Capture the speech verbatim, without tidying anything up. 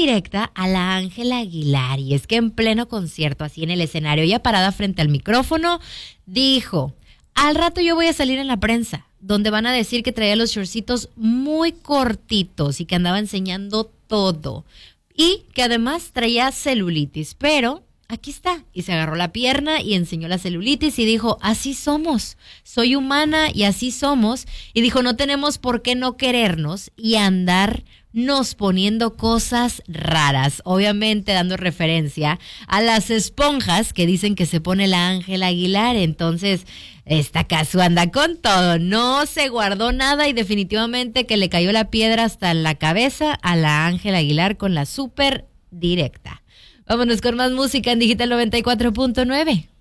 indirecta a la Ángela Aguilar. Y es que en pleno concierto, así en el escenario, ella parada frente al micrófono, dijo: al rato yo voy a salir en la prensa, donde van a decir que traía los shortcitos muy cortitos y que andaba enseñando todo. Y que además traía celulitis, pero aquí está. Y se agarró la pierna y enseñó la celulitis y dijo: así somos, soy humana y así somos. Y dijo: no tenemos por qué no querernos y andar nos poniendo cosas raras, obviamente dando referencia a las esponjas que dicen que se pone la Ángela Aguilar. Entonces, esta Cazzu anda con todo, no se guardó nada y definitivamente que le cayó la piedra hasta la cabeza a la Ángela Aguilar con la súper directa. Vámonos con más música en Digital noventa y cuatro punto nueve.